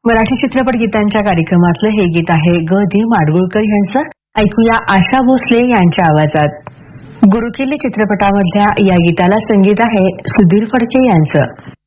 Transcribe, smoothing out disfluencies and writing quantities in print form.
मराठी चित्रपट गीतांच्या कार्यक्रमातलं हे गीत आहे ग दी माडगुळकर यांचं. ऐकूया आशा भोसले यांच्या आवाजात. गुरुकिल्ली चित्रपटामधल्या या गीताला संगीत आहे सुधीर फडके यांचं.